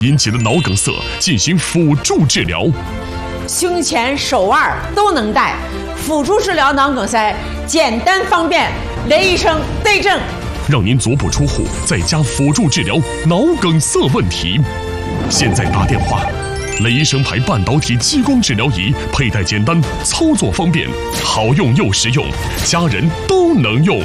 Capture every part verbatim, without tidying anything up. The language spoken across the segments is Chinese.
引起的脑梗塞进行辅助治疗。 胸前、手腕都能戴，辅助治疗脑梗塞，简单方便。雷医生对症， 让您足不出户，在家辅助治疗脑梗塞问题。现在打电话。雷医生牌半导体激光治疗仪，佩戴简单，操作方便，好用又实用，家人都能用。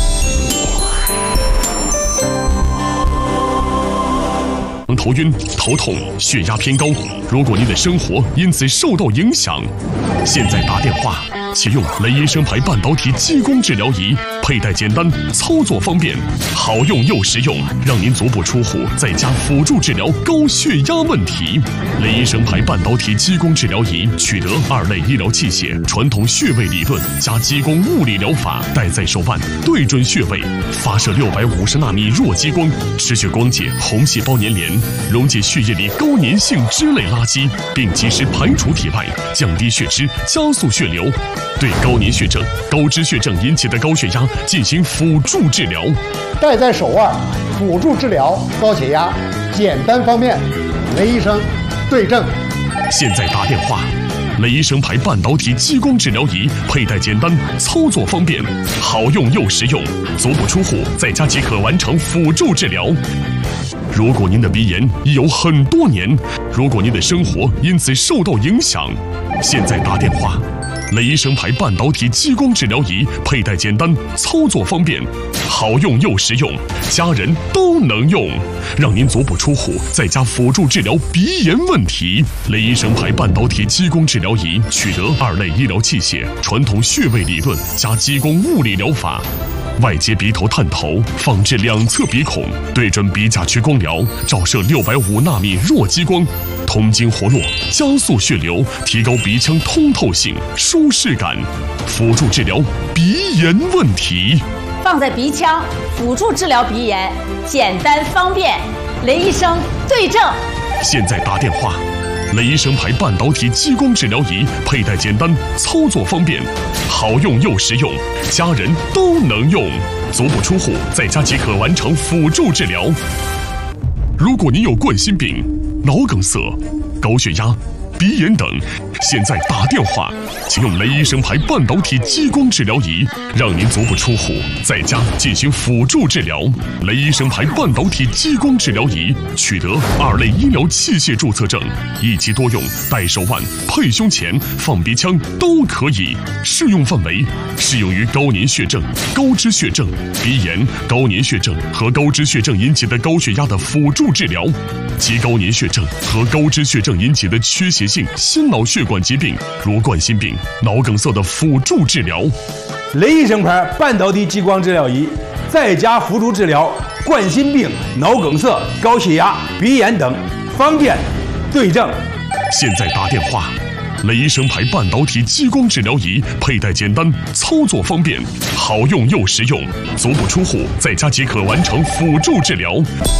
头晕、头痛、血压偏高，如果您的生活因此受到影响，现在打电话，启用雷医生牌半导体激光治疗仪，佩戴简单，操作方便，好用又实用，让您足不出户，在家辅助治疗高血压问题。雷医生牌半导体激光治疗仪取得二类医疗器械，传统穴位理论加激光物理疗法，戴在手腕，对准穴位，发射六百五十纳米弱激光，持续光解红细胞粘连，溶解血液里高粘性脂类垃圾，并及时排除体外，降低血脂，加速血流，对高粘血症、高脂血症引起的高血压进行辅助治疗。 戴在手腕，辅助治疗高血压，简单方便。雷医生对症。 现在打电话。雷医生牌半导体激光治疗仪，佩戴简单，操作方便，好用又实用，足不出户，在家即可完成辅助治疗。如果您的鼻炎已有很多年，如果您的生活因此受到影响，现在打电话。雷医生牌半导体激光治疗仪，佩戴简单，操作方便，好用又实用，家人都能用，让您足不出户，在家辅助治疗鼻炎问题。雷医生牌半导体激光治疗仪取得二类医疗器械，传统穴位理论加激光物理疗法。外接鼻头探头，放置两侧鼻孔，对准鼻甲区光疗，照射六百五纳米弱激光，通经活络，加速血流，提高鼻腔通透性、舒适感，辅助治疗鼻炎问题。 放在鼻腔，辅助治疗鼻炎，简单方便。雷医生对症。 现在打电话。雷医生牌半导体激光治疗仪，佩戴简单，操作方便，好用又实用，家人都能用，足不出户，在家即可完成辅助治疗。如果您有冠心病、脑梗塞、高血压、鼻炎等，现在打电话，请用雷医生牌半导体激光治疗仪，让您足不出户，在家进行辅助治疗。雷医生牌半导体激光治疗仪取得二类医疗器械注册证，一机多用，戴手腕、配胸前、放鼻腔都可以。适用范围适用于高粘血症、高脂血症、鼻炎、高粘血症和高脂血症引起的高血压的辅助治疗，及高粘血症和高脂血症引起的缺血性心脑血管疾病，如冠心病、脑梗塞的辅助治疗。 雷医生牌半导体激光治疗仪，在家辅助治疗冠心病、脑梗塞、高血压、鼻炎等，方便对症。 现在打电话。雷医生牌半导体激光治疗仪，佩戴简单，操作方便，好用又实用，足不出户，在家即可完成辅助治疗。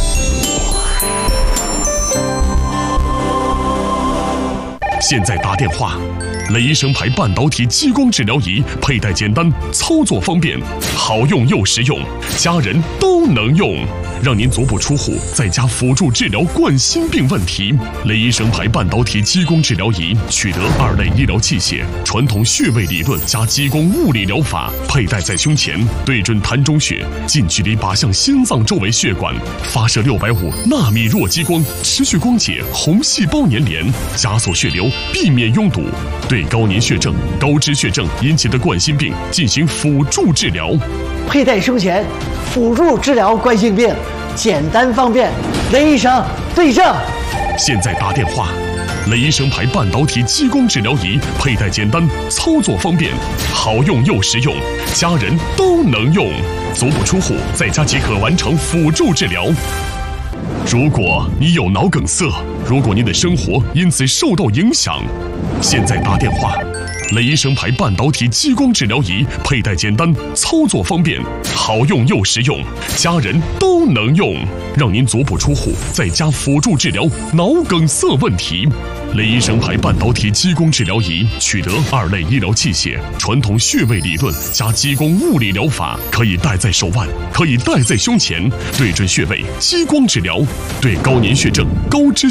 现在打电话。雷医生牌半导体激光治疗仪，佩戴简单，操作方便，好用又实用，家人都能用，让您足不出户，在家辅助治疗冠心病问题。雷医生牌半导体激光治疗仪取得二类医疗器械，传统穴位理论加激光物理疗法，佩戴在胸前，对准膻中穴，近距离靶向心脏周围血管，发射六百五纳米弱激光，持续光解红细胞粘连，加速血流，避免拥堵，对高粘血症、高脂血症引起的冠心病进行辅助治疗。 佩戴胸前，辅助治疗冠心病，简单方便。雷医生对症。 现在打电话。雷医生牌半导体激光治疗仪，佩戴简单，操作方便，好用又实用，家人都能用，足不出户，在家即可完成辅助治疗。如果你有脑梗塞，如果您的生活因此受到影响，现在打电话。雷医生牌半导体激光治疗仪，佩戴简单，操作方便，好用又实用，家人都能用，让您足不出户，在家辅助治疗脑梗塞问题。雷医生牌半导体激光治疗仪取得二类医疗器械，传统穴位理论加激光物理疗法，可以戴在手腕，可以戴在胸前，对准穴位激光治疗，对高粘血症、高脂